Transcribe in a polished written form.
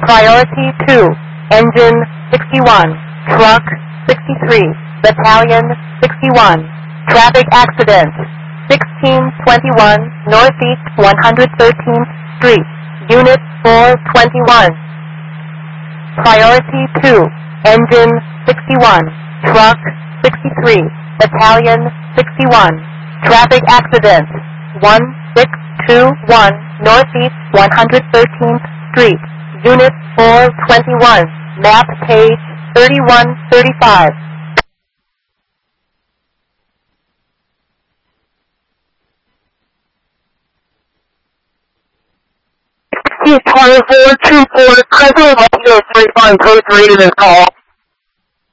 Priority 2, Engine 61, Truck 63, Battalion 61. Traffic accident, 1621 Northeast 113th Street, Unit 421. Priority 2, Engine 61, Truck 63, Battalion 61. Traffic accident, 1621 Northeast 113th Street, Unit 421, map page 3135. Chief 2424, President 35 post rated this call.